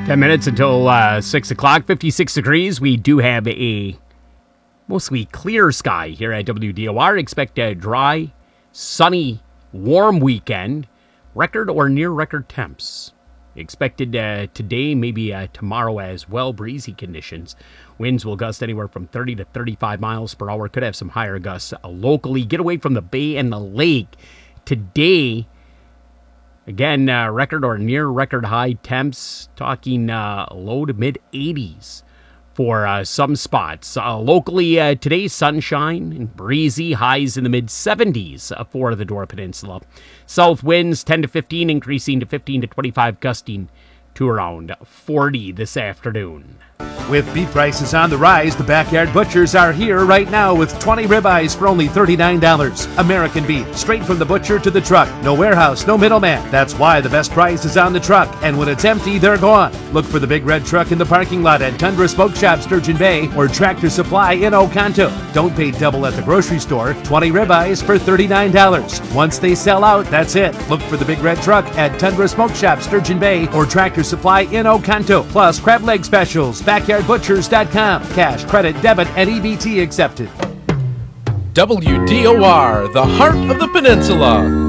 10 minutes until 6 o'clock, 56 degrees. We do have a mostly clear sky here at WDOR. Expect a dry, sunny, warm weekend. Record or near record temps. Expected today, maybe tomorrow as well. Breezy conditions. Winds will gust anywhere from 30 to 35 miles per hour. Could have some higher gusts locally. Get away from the bay and the lake. Today, again, record or near record high temps. Talking low to mid 80s for some spots. Locally, today, sunshine and breezy. Highs in the mid 70s for the Dora Peninsula. South winds 10 to 15, increasing to 15 to 25, gusting to around 40 this afternoon. With beef prices on the rise, the Backyard Butchers are here right now with 20 ribeyes for only $39. American beef, straight from the butcher to the truck. No warehouse, no middleman. That's why the best price is on the truck. And when it's empty, they're gone. Look for the big red truck in the parking lot at Tundra Smoke Shop, Sturgeon Bay, or Tractor Supply in Oconto. Don't pay double at the grocery store. 20 ribeyes for $39. Once they sell out, that's it. Look for the big red truck at Tundra Smoke Shop, Sturgeon Bay, or Tractor Supply in Oconto. Plus, crab leg specials, BackyardButchers.com. Cash, credit, debit, and EBT accepted. WDOR, the heart of the peninsula.